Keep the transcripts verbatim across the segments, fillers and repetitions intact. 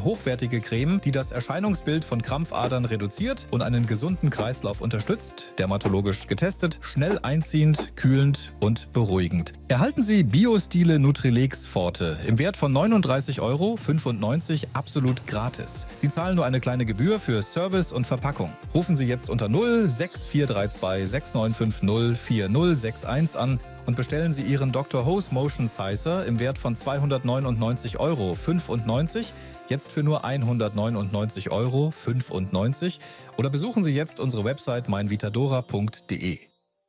hochwertige Creme, die das Erscheinungsbild von Krampfadern reduziert und einen gesunden Kreislauf unterstützt, dermatologisch getestet, schnell einziehend, kühlend und beruhigend. Erhalten Sie Biostile Nutrilix Forte im Wert von neununddreißig Euro fünfundneunzig absolut gratis. Sie zahlen nur eine kleine Gebühr für Service und Verpackung. Rufen Sie jetzt unter null sechs vier drei zwei sechs neun fünf null vier null sechs eins an und bestellen Sie Ihren Doktor Ho's Motion Sizer im Wert von zweihundertneunundneunzig Euro fünfundneunzig jetzt für nur hundertneunundneunzig Euro fünfundneunzig oder besuchen Sie jetzt unsere Website meinvitadora punkt de.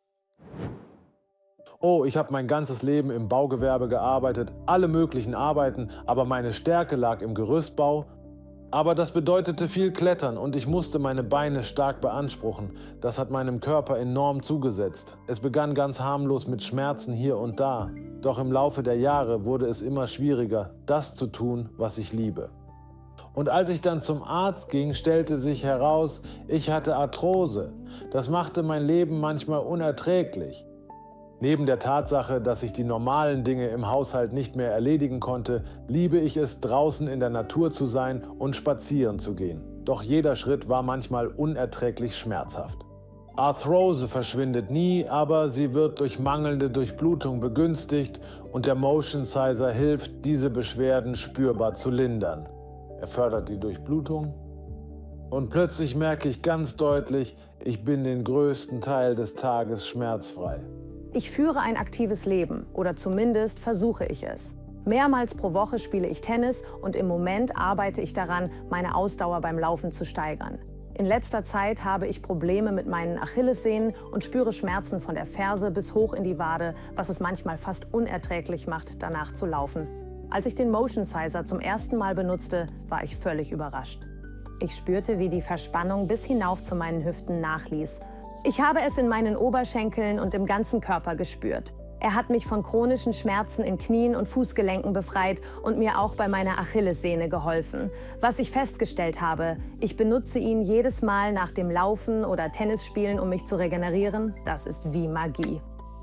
Oh, ich habe mein ganzes Leben im Baugewerbe gearbeitet, alle möglichen Arbeiten, aber meine Stärke lag im Gerüstbau. Aber das bedeutete viel Klettern und ich musste meine Beine stark beanspruchen. Das hat meinem Körper enorm zugesetzt. Es begann ganz harmlos mit Schmerzen hier und da. Doch im Laufe der Jahre wurde es immer schwieriger, das zu tun, was ich liebe. Und als ich dann zum Arzt ging, stellte sich heraus, ich hatte Arthrose. Das machte mein Leben manchmal unerträglich. Neben der Tatsache, dass ich die normalen Dinge im Haushalt nicht mehr erledigen konnte, liebe ich es, draußen in der Natur zu sein und spazieren zu gehen. Doch jeder Schritt war manchmal unerträglich schmerzhaft. Arthrose verschwindet nie, aber sie wird durch mangelnde Durchblutung begünstigt und der Motion Sizer hilft, diese Beschwerden spürbar zu lindern. Er fördert die Durchblutung und plötzlich merke ich ganz deutlich, ich bin den größten Teil des Tages schmerzfrei. Ich führe ein aktives Leben, oder zumindest versuche ich es. Mehrmals pro Woche spiele ich Tennis und im Moment arbeite ich daran, meine Ausdauer beim Laufen zu steigern. In letzter Zeit habe ich Probleme mit meinen Achillessehnen und spüre Schmerzen von der Ferse bis hoch in die Wade, was es manchmal fast unerträglich macht, danach zu laufen. Als ich den Motion Sizer zum ersten Mal benutzte, war ich völlig überrascht. Ich spürte, wie die Verspannung bis hinauf zu meinen Hüften nachließ. Ich habe es in meinen Oberschenkeln und im ganzen Körper gespürt. Er hat mich von chronischen Schmerzen in Knien und Fußgelenken befreit und mir auch bei meiner Achillessehne geholfen. Was ich festgestellt habe, ich benutze ihn jedes Mal nach dem Laufen oder Tennisspielen, um mich zu regenerieren. Das ist wie Magie.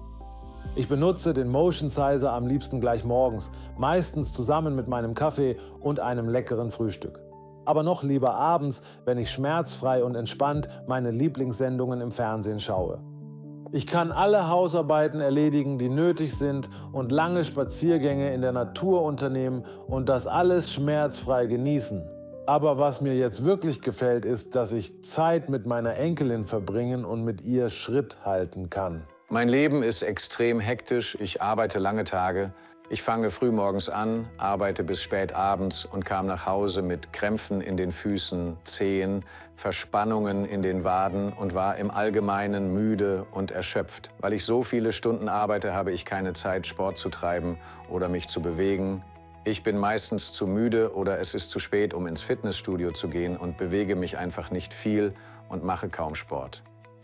Ich benutze den Motion Sizer am liebsten gleich morgens, meistens zusammen mit meinem Kaffee und einem leckeren Frühstück. Aber noch lieber abends, wenn ich schmerzfrei und entspannt meine Lieblingssendungen im Fernsehen schaue. Ich kann alle Hausarbeiten erledigen, die nötig sind und lange Spaziergänge in der Natur unternehmen und das alles schmerzfrei genießen. Aber was mir jetzt wirklich gefällt, ist, dass ich Zeit mit meiner Enkelin verbringen und mit ihr Schritt halten kann. Mein Leben ist extrem hektisch. Ich arbeite lange Tage. Ich fange früh morgens an, arbeite bis spät abends und kam nach Hause mit Krämpfen in den Füßen, Zehen, Verspannungen in den Waden und war im Allgemeinen müde und erschöpft. Weil ich so viele Stunden arbeite, habe ich keine Zeit, Sport zu treiben oder mich zu bewegen. Ich bin meistens zu müde oder es ist zu spät, um ins Fitnessstudio zu gehen und bewege mich einfach nicht viel und mache kaum Sport.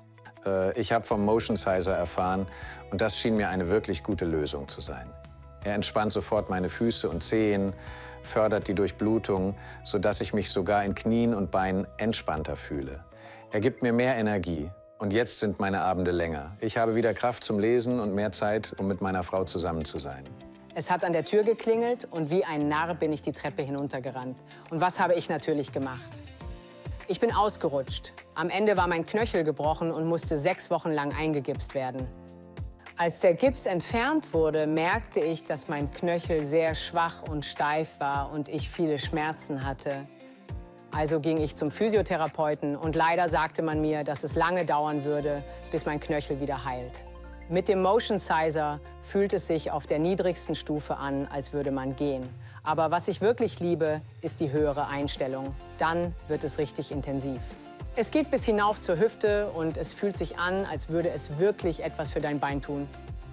Äh, ich habe vom Motion Sizer erfahren und das schien mir eine wirklich gute Lösung zu sein. Er entspannt sofort meine Füße und Zehen, fördert die Durchblutung, sodass ich mich sogar in Knien und Beinen entspannter fühle. Er gibt mir mehr Energie und jetzt sind meine Abende länger. Ich habe wieder Kraft zum Lesen und mehr Zeit, um mit meiner Frau zusammen zu sein. Es hat an der Tür geklingelt und wie ein Narr bin ich die Treppe hinuntergerannt. Und was habe ich natürlich gemacht? Ich bin ausgerutscht. Am Ende war mein Knöchel gebrochen und musste sechs Wochen lang eingegipst werden. Als der Gips entfernt wurde, merkte ich, dass mein Knöchel sehr schwach und steif war und ich viele Schmerzen hatte. Also ging ich zum Physiotherapeuten und leider sagte man mir, dass es lange dauern würde, bis mein Knöchel wieder heilt. Mit dem Motion Sizer fühlt es sich auf der niedrigsten Stufe an, als würde man gehen. Aber was ich wirklich liebe, ist die höhere Einstellung. Dann wird es richtig intensiv. Es geht bis hinauf zur Hüfte und es fühlt sich an, als würde es wirklich etwas für dein Bein tun.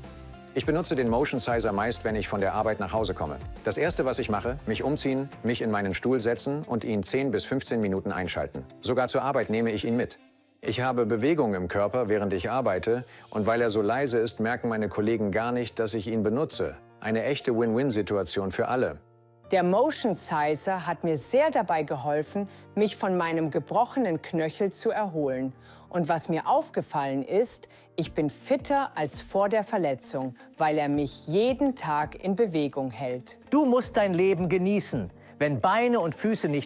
Ich benutze den Motion Sizer meist, wenn ich von der Arbeit nach Hause komme. Das Erste, was ich mache, mich umziehen, mich in meinen Stuhl setzen und ihn zehn bis fünfzehn Minuten einschalten. Sogar zur Arbeit nehme ich ihn mit. Ich habe Bewegung im Körper, während ich arbeite, und weil er so leise ist, merken meine Kollegen gar nicht, dass ich ihn benutze. Eine echte Win-Win-Situation für alle. Der Motion Sizer hat mir sehr dabei geholfen, mich von meinem gebrochenen Knöchel zu erholen. Und was mir aufgefallen ist, ich bin fitter als vor der Verletzung, weil er mich jeden Tag in Bewegung hält. Du musst dein Leben genießen. Wenn Beine und Füße nicht